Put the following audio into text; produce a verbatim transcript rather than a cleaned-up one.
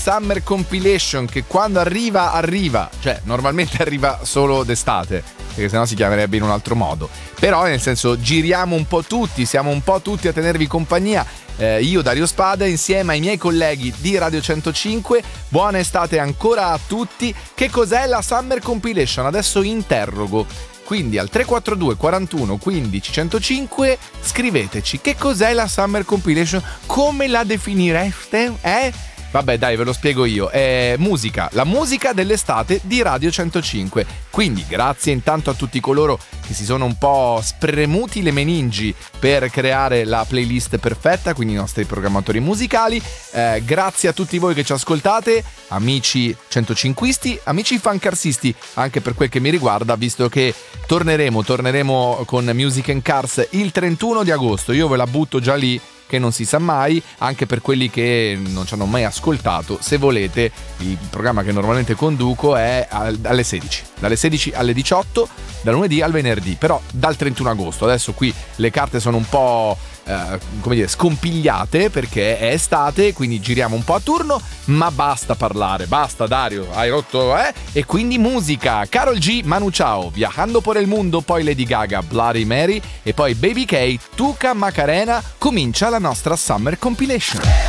Summer Compilation che quando arriva arriva, cioè normalmente arriva solo d'estate, perché sennò si chiamerebbe in un altro modo, però nel senso giriamo un po' tutti, siamo un po' tutti a tenervi compagnia. Eh, io Dario Spada insieme ai miei colleghi di Radio centocinque. Buona estate ancora a tutti. Che cos'è la Summer Compilation? Adesso interrogo, quindi al tre quattro due quarantuno quindici centocinque scriveteci che cos'è la Summer Compilation, come la definireste? Eh? Vabbè dai, ve lo spiego io. È musica, la musica dell'estate di Radio centocinque. Quindi grazie intanto a tutti coloro che si sono un po' spremuti le meningi per creare la playlist perfetta, quindi i nostri programmatori musicali. Eh, grazie a tutti voi che ci ascoltate, amici centocinquisti, amici fancarsisti, anche per quel che mi riguarda, visto che torneremo, torneremo con Music and Cars il trentuno di agosto. Io ve la butto già lì, che non si sa mai, anche per quelli che non ci hanno mai ascoltato. Se volete, il programma che normalmente conduco è alle sedici, dalle sedici alle diciotto, dal lunedì al venerdì, però dal trentuno agosto. Adesso qui le carte sono un po' eh, come dire, scompigliate perché è estate, quindi giriamo un po' a turno, ma basta parlare, basta Dario, hai rotto, eh? E quindi musica, Karol G, Manu Chao, Viajando por el Mundo, poi Lady Gaga, Bloody Mary e poi Baby K, Tuca Macarena. Comincia la nostra Summer Compilation.